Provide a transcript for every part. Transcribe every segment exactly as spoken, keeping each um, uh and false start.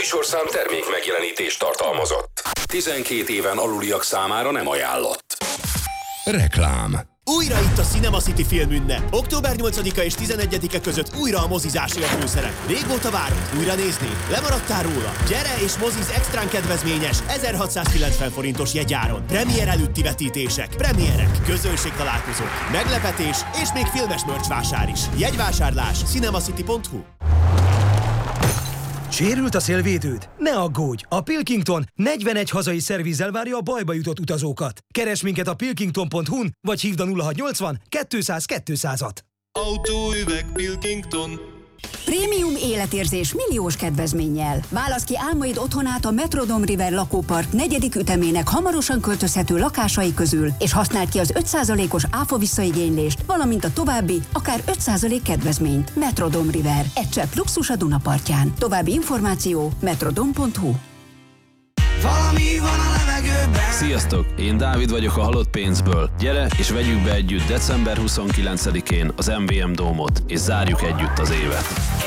műsorszám termék megjelenítést tartalmazott. tizenkét éven aluliak számára nem ajánlott. Reklám. Újra itt a Cinema City filmünnep. október nyolcadika és tizenegyedike között újra a mozizásé a főszerep. Régóta várod? Újra nézni? Lemaradtál róla? Gyere és moziz extrán kedvezményes ezerhatszázkilencven forintos jegyáron. Premier előtti vetítések, premierek, közönségtalálkozók, meglepetés és még filmes merch vásár is. Jegyvásárlás cinemacity pont hu. Sérült a szélvédőd? Ne aggódj! A Pilkington negyvenegy hazai szervízzel várja a bajba jutott utazókat. Keresd minket a pilkington pont hu-n, vagy hívd a nulla hatszáznyolcvan kétszáz kétszázat. Autóüveg Pilkington. Prémium életérzés milliós kedvezménnyel. Válasz ki álmaid otthonát a Metrodome River lakópark negyedik ütemének hamarosan költözhető lakásai közül, és használd ki az öt százalékos áfa visszaigénylést, valamint a további, akár öt százalék kedvezményt. Metrodome River. Egy csepp luxus a Dunapartján. További információ metrodome pont hu. Valami van a levegőben. Sziasztok, én Dávid vagyok a Halott pénzből. Gyere és vegyük be együtt december huszonkilencedikén az em vé em Dómot, és zárjuk együtt az évet.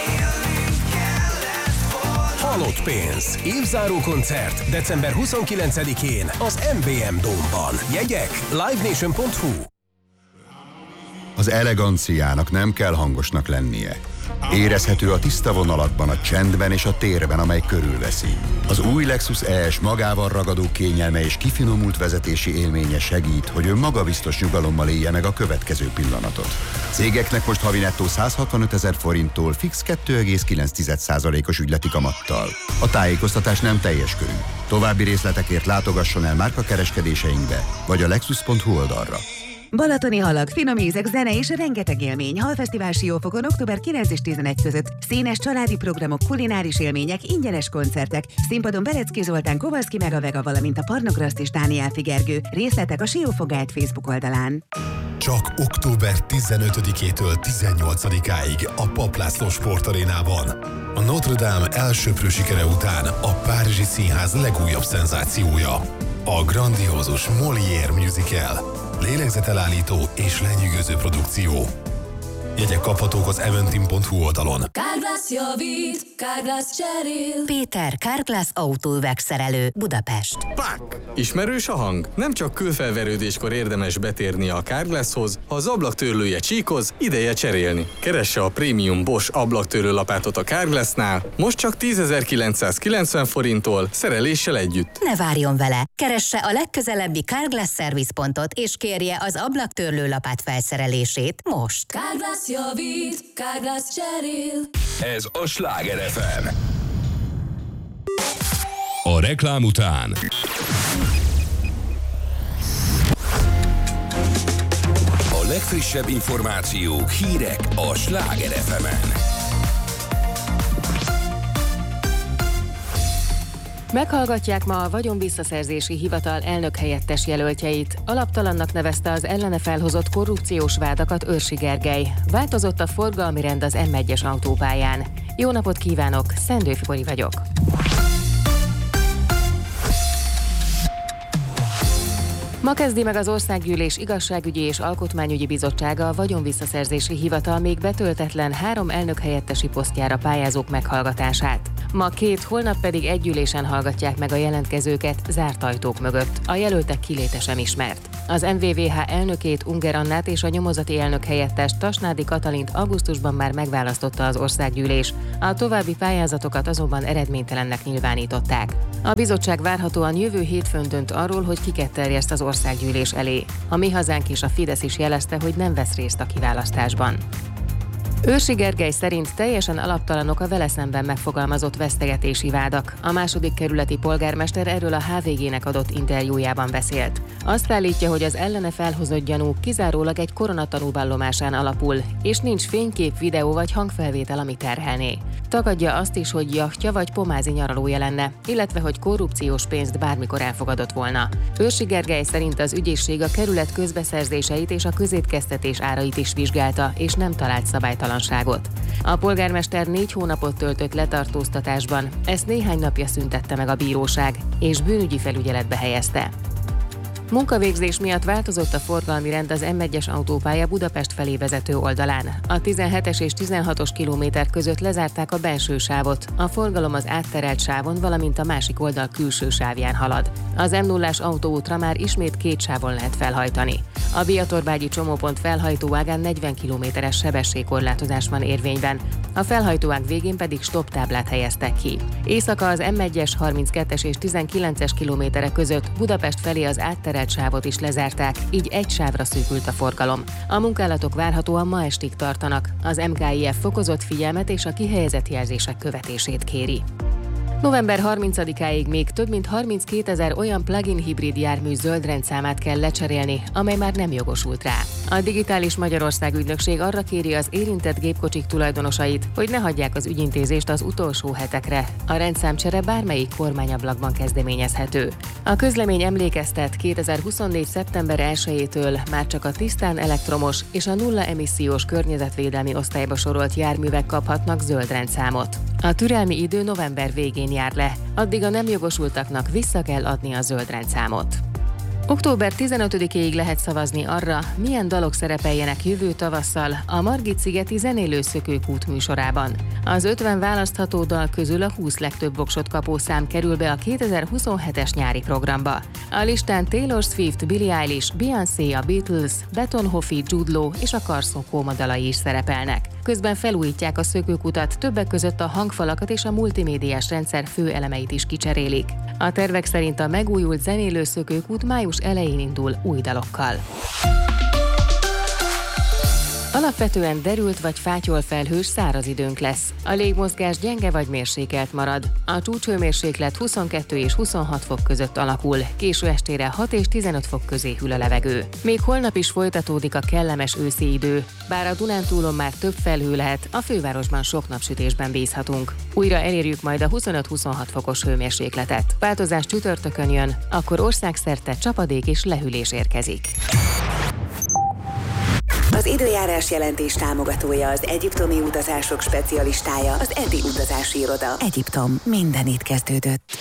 Halott pénz. Évzáró koncert december huszonkilencedikén az em vé em Dómban. Jegyek live nation pont hu. Az eleganciának nem kell hangosnak lennie. Érezhető a tiszta vonalakban, a csendben és a térben, amely körülveszi. Az új Lexus E S magával ragadó kényelme és kifinomult vezetési élménye segít, hogy ön magabiztos nyugalommal élje meg a következő pillanatot. Cégeknek most havi nettó száz hatvanöt ezer forinttól fix kettő egész kilenc százalékos ügyleti kamattal. A tájékoztatás nem teljes körű. További részletekért látogasson el márkakereskedéseinkbe, vagy a lexus pont hu oldalra. Balatoni halak, finom ízek, zene és rengeteg élmény. Halfesztivál Siófokon október kilenc és tizenegy között. Színes családi programok, kulináris élmények, ingyenes koncertek. Színpadon Berecki Zoltán, Kovalszki meg a Vega, valamint a Parnograszt és Dániel Figergő. Részletek a Siófok Guide Facebook oldalán. Csak október tizenötödikétől tizennyolcadikáig a Papp László Sportarénában. A Notre Dame elsöprő sikere után a Párizsi Színház legújabb szenzációja. A grandiózus Molière musical. Lélegzetelállító és lenyűgöző produkció. Jegyek kaphatók az eventim pont hu oldalon. Carglass javít, Carglass cserél. Péter, Carglass autóüvegszerelő, Budapest. Pak! Ismerős a hang? Nem csak kőfelverődéskor érdemes betérni a Carglasshoz, ha az ablaktörlője csíkoz, ideje cserélni. Keresse a prémium Bosch ablaktörlő lapátot a Carglassnál, most csak tízezer-kilencszázkilencven forinttól, szereléssel együtt. Ne várjon vele! Keresse a legközelebbi Carglass szervizpontot, és kérje az ablaktörlő lapát felszerelését most. Carglass javít, Carglass cserél. Ez a Sláger ef em. A reklám után a legfrissebb információk, hírek a Sláger ef emen. Meghallgatják ma a Vagyonvisszaszerzési Hivatal elnökhelyettes jelöltjeit. Alaptalannak nevezte az ellene felhozott korrupciós vádakat Őrsi Gergely. Változott a forgalmi rend az em egyes autópályán. Jó napot kívánok, Szendő Fibori vagyok. Ma kezdi meg az Országgyűlés Igazságügyi és Alkotmányügyi Bizottsága a Vagyonvisszaszerzési Hivatal még betöltetlen három elnökhelyettesi posztjára pályázók meghallgatását. Ma két, holnap pedig egy ülésen hallgatják meg a jelentkezőket zárt ajtók mögött. A jelöltek kiléte sem ismert. Az em vé vé há elnökét, Unger Annát és a nyomozati elnök helyettest, Tasnádi Katalint augusztusban már megválasztotta az Országgyűlés. A további pályázatokat azonban eredménytelennek nyilvánították. A bizottság várhatóan jövő hétfőn dönt arról, hogy kiket terjeszt az Országgyűlés elé. A Mi Hazánk és a Fidesz is jelezte, hogy nem vesz részt a kiválasztásban. Őrsi Gergely szerint teljesen alaptalanok a vele szemben megfogalmazott vesztegetési vádak. A második kerületi polgármester erről a há vé gének adott interjújában beszélt. Azt állítja, hogy az ellene felhozott gyanú kizárólag egy koronatanúvallomásán alapul, és nincs fénykép, videó vagy hangfelvétel, ami terhelné. Tagadja azt is, hogy jachtja vagy pomázi nyaralója lenne, illetve hogy korrupciós pénzt bármikor elfogadott volna. Őrsi Gergely szerint az ügyészség a kerület közbeszerzéseit és a közétkeztetés árait is vizsgálta, és nem talált szabálytalanságot. A polgármester négy hónapot töltött letartóztatásban, ezt néhány napja szüntette meg a bíróság, és bűnügyi felügyeletbe helyezte. Munkavégzés miatt változott a forgalmi rend az M egyes autópálya Budapest felé vezető oldalán. A tizenhetes és tizenhatos kilométer között lezárták a belső sávot, a forgalom az átterelt sávon, valamint a másik oldal külső sávján halad. Az M nullás autóútra már ismét két sávon lehet felhajtani. A Biatorbágyi csomópont felhajtóágán negyven kilométeres sebességkorlátozás van érvényben, a felhajtóág végén pedig stop táblát helyeztek ki. Éjszaka az M egyes harminckettes és tizenkilences kilométerek között Budapest felé az átterelt sávot is lezárták, így egy sávra szűkült a forgalom. A munkálatok várhatóan ma estig tartanak. Az M K I F fokozott figyelmet és a kihelyezett jelzések követését kéri. november harmincadikáig még több mint harminckétezer olyan plug-in hibrid jármű zöld rendszámát kell lecserélni, amely már nem jogosult rá. A Digitális Magyarország ügynökség arra kéri az érintett gépkocsik tulajdonosait, hogy ne hagyják az ügyintézést az utolsó hetekre. A rendszámcsere bármelyik kormányablakban kezdeményezhető. A közlemény emlékeztet, kétezer-huszonnégy. szeptember elsejétől már csak a tisztán elektromos és a nulla emissziós környezetvédelmi osztályba sorolt járművek kaphatnak zöld rendszámot. A türelmi idő november végén jár le, addig a nem jogosultaknak vissza kell adni a zöld rendszámot. október tizenötödikéig lehet szavazni arra, milyen dalok szerepeljenek jövő tavasszal a Margit-szigeti Zenélő Szökőkút műsorában. Az ötven választható dal közül a húsz legtöbb voksot kapó szám kerül be a kétezer-huszonhetes nyári programba. A listán Taylor Swift, Billie Eilish, Beyoncé, a Beatles, Betonhoffi, Jude Law és a Carson Kóma dalai is szerepelnek. Közben felújítják a szökőkutat, többek között a hangfalakat és a multimédiás rendszer fő elemeit is kicserélik. A tervek szerint a megújult Zenélő Szökőkút május elején indul új dalokkal. Alapvetően derült vagy fátyolfelhős száraz időnk lesz. A légmozgás gyenge vagy mérsékelt marad. A csúcshőmérséklet huszonkettő és huszonhat fok között alakul, késő estére hat és tizenöt fok közé hűl a levegő. Még holnap is folytatódik a kellemes őszi idő, bár a Dunántúlon már több felhő lehet, a fővárosban sok napsütésben bízhatunk. Újra elérjük majd a huszonöt-huszonhat fokos hőmérsékletet. Változás csütörtökön jön, akkor országszerte csapadék és lehűlés érkezik. Az időjárás jelentés támogatója az egyiptomi utazások specialistája, az Eti Utazási Iroda. Egyiptom. Minden itt kezdődött.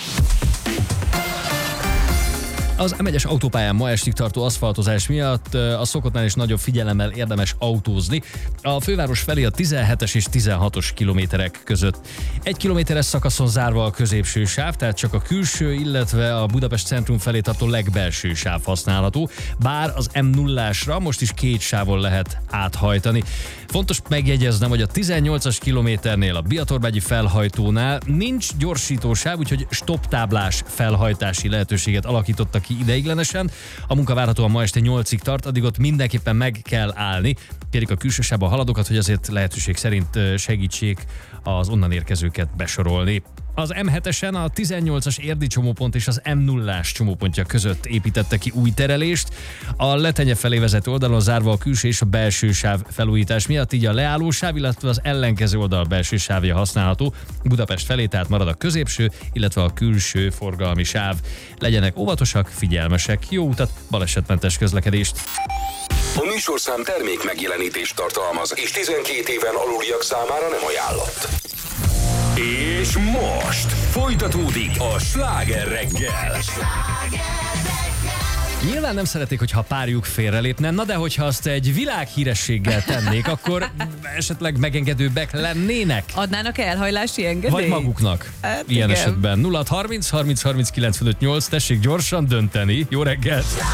Az M egyes autópályán ma estig tartó aszfaltozás miatt a szokottnál is nagyobb figyelemmel érdemes autózni. A főváros felé a tizenhetes és tizenhatos kilométerek között. Egy kilométeres szakaszon zárva a középső sáv, tehát csak a külső, illetve a Budapest centrum felé tartó legbelső sáv használható, bár az M nullásra most is két sávon lehet áthajtani. Fontos megjegyeznem, hogy a tizennyolcas kilométernél, a Biatorbágyi felhajtónál nincs gyorsítósáv, úgyhogy stoptáblás felhajtási lehetőséget alakítottak ki ideiglenesen. A munka várhatóan ma este nyolcig tart, addig ott mindenképpen meg kell állni. Kérik a külső sávban haladókat, hogy azért lehetőség szerint segítsék az onnan érkezőket besorolni. Az M hetesen a tizennyolcas érdi csomópont és az M nullás csomópontja között építette ki új terelést. A Letenye felé vezető oldalon zárva a külső és a belső sáv felújítás miatt, így a leálló sáv, illetve az ellenkező oldal belső sávja használható. Budapest felé tehát marad a középső, illetve a külső forgalmi sáv. Legyenek óvatosak, figyelmesek, jó utat, balesetmentes közlekedést! A műsorszám termék megjelenítést tartalmaz, és tizenkét éven aluliak számára nem ajánlott. És most folytatódik a Sláger reggel. Nyilván nem szeretnék, hogyha a párjuk félrelépne, na de hogyha azt egy világhírességgel tennék, akkor esetleg megengedőbbek lennének. Adnának elhajlási engedélyt? Vagy maguknak. Hát ilyen igen. esetben nulla harminc harminc harminc kilencvenöt nyolc, tessék gyorsan dönteni. Jó reggelt!